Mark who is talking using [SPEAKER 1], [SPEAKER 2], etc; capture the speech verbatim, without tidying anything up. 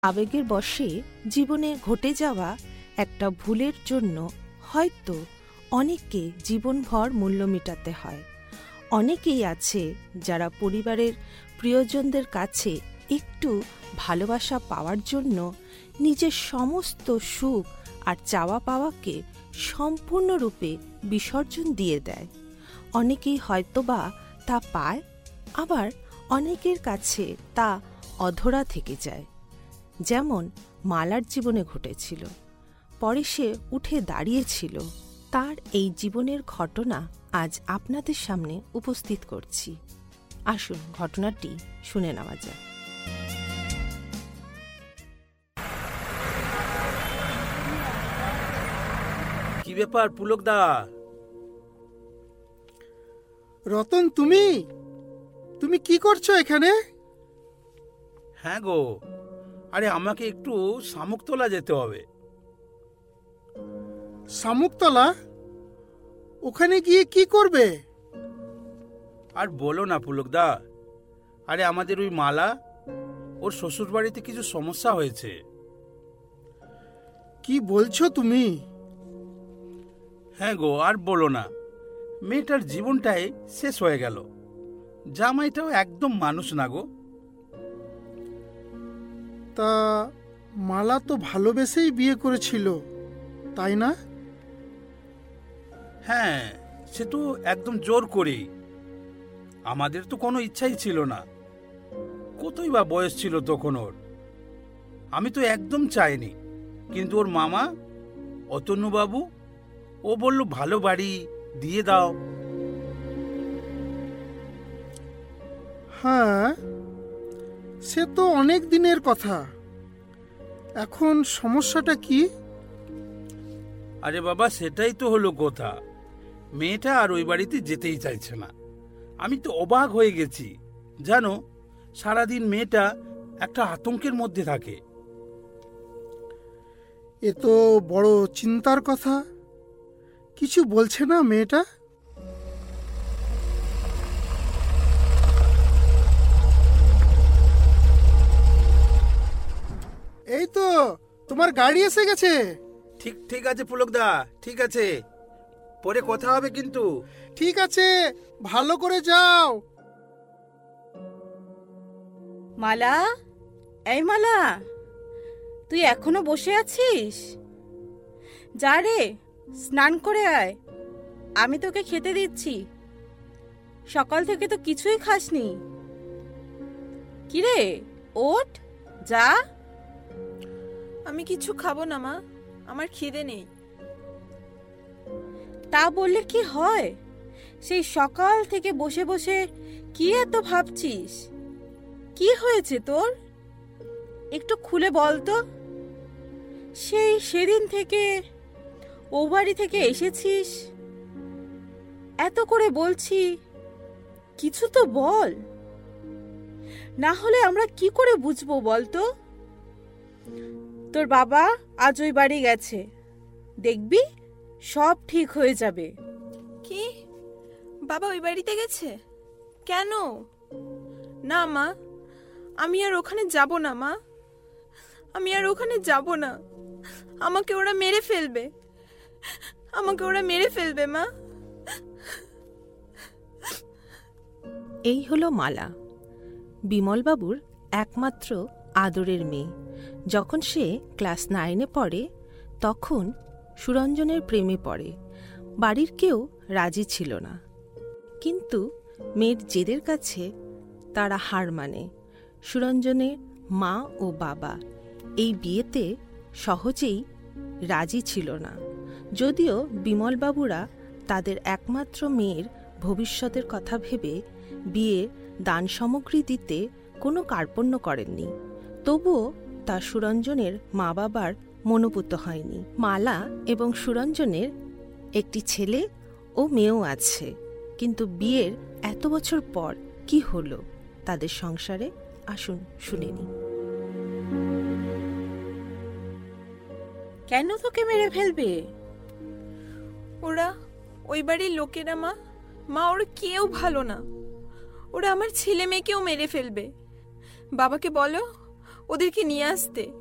[SPEAKER 1] আবেগের বশে জীবনে ঘটে যাওয়া একটা ভুলের জন্য হয়তো অনেককে জীবনভর মূল্য মেটাতে হয়। অনেকেই আছে যারা পরিবারের প্রিয়জনদের কাছে একটু ভালোবাসা পাওয়ার জন্য নিজের সমস্ত সুখ আর চাওয়া পাওয়াকে সম্পূর্ণরূপে বিসর্জন দিয়ে দেয়। অনেকেই হয়তোবা তা পায়, আবার অনেকের কাছে তা অধরা থেকে যায়। যেমন মালার জীবনে ঘটেছিল। পরে সে উঠে দাঁড়িয়েছিল। তার এই জীবনের ঘটনা আজ আপনাদের সামনে উপস্থিত করছি। আসুন ঘটনাটি শুনে নেওয়া যাক।
[SPEAKER 2] কি ব্যাপার পুলকদা?
[SPEAKER 3] রতন, তুমি তুমি কি করছো এখানে?
[SPEAKER 2] হ্যাঁ গো, আরে আমাকে একটু শামুকতলা যেতে হবে।
[SPEAKER 3] শামুকতলা? ওখানে গিয়ে কি করবে?
[SPEAKER 2] আর বলো না পুলকদা, আরে আমাদের ওই মালা, ওর শ্বশুর বাড়িতে কিছু সমস্যা হয়েছে।
[SPEAKER 3] কি বলছো তুমি?
[SPEAKER 2] হ্যাঁ গো, আর বলো না, মেয়েটার জীবনটাই শেষ হয়ে গেল। জামাইটাও একদম মানুষ না গো।
[SPEAKER 3] তা মালা তো ভালোবেসেই বিয়ে করেছিল, তাই না?
[SPEAKER 2] হ্যাঁ, সে তো একদম জোর করেই। আমাদের তো কোনো ইচ্ছাই ছিল না। কতই বা বয়স ছিল তখন ওর। আমি তো একদম চাইনি, কিন্তু ওর মামা অতনুবাবু, ও বলল ভালো বাড়ি দিয়ে দাও।
[SPEAKER 3] হ্যাঁ, সে তো অনেক দিনের কথা। এখন সমস্যাটা কি?
[SPEAKER 2] আরে বাবা, সেটাই তো হলো কথা। মেয়েটা আর ওই বাড়িতে যেতেই চাইছে না। আমি তো অবাক হয়ে গেছি জানো। সারাদিন মেয়েটা একটা আতঙ্কের মধ্যে থাকে।
[SPEAKER 3] এ তো বড় চিন্তার কথা। কিছু বলছে না মেয়েটা? এই তো তোমার গাড়ি এসে গেছে।
[SPEAKER 2] ঠিক ঠিক আছে পুলকদা, ঠিক আছে, পরে কথা হবে কিন্তু।
[SPEAKER 3] ঠিক আছে, ভালো করে যাও।
[SPEAKER 4] মালা, এই মালা, তুই এখনো বসে আছিস? যা রে, স্নান করে আয়, আমি তোকে খেতে দিচ্ছি। সকাল থেকে তো কিছুই খাসনি। কিরে, ওঠ, যা।
[SPEAKER 5] আমি কিছু খাবো না মা, আমার খিদে নেই।
[SPEAKER 4] তা বললে কি হয়? সেই সকাল থেকে বসে বসে কি এত ভাবছিস? কি হয়েছে তোর? একটু খুলে বল তো। সেই সেদিন থেকে ও বাড়ি থেকে এসেছিস, এত করে বলছি, কিছু তো বল। না হলে আমরা কি করে বুঝবো বলতো? তোর বাবা আজ ওই বাড়ি গেছে, দেখবি সব ঠিক হয়ে যাবে।
[SPEAKER 5] কি? বাবা ওই বাড়িতে গেছে? কেন? না মা, আমি আর ওখানে যাব না মা, আমি আর ওখানে যাব না। আমাকে ওরা মেরে ফেলবে, আমাকে ওরা মেরে ফেলবে মা।
[SPEAKER 1] এই হলো মালা, বিমলবাবুর একমাত্র আদরের মেয়ে। যখন সে ক্লাস নাইনে পড়ে তখন সুরঞ্জনের প্রেমে পড়ে। বাড়ির কেউ রাজি ছিল না, কিন্তু মেয়ের জেদের কাছে তারা হার মানে। সুরঞ্জনের মা ও বাবা এই বিয়েতে সহজেই রাজি ছিল না, যদিও বিমলবাবুরা তাদের একমাত্র মেয়ের ভবিষ্যতের কথা ভেবে বিয়ে দান সামগ্রী দিতে কোনো কার্পণ্য করেননি। তবুও তা সুরঞ্জনের মা বাবার মনোপুত হয়নি। মালা এবং সুরঞ্জনের একটি ছেলে ও মেয়েও আছে, কিন্তু বিয়ের এত বছর পর কি হলো তাদের সংসারে, আসুন শুনে নি।
[SPEAKER 4] কেন তোকে মেরে ফেলবে?
[SPEAKER 5] ওরা, ওই বাড়ির লোকেরা মা, মা ওরা কেউ ভালো না। ওরা আমার ছেলে মেয়েকেও মেরে ফেলবে। বাবাকে বলো ওদেরকে নিয়ে আসতে।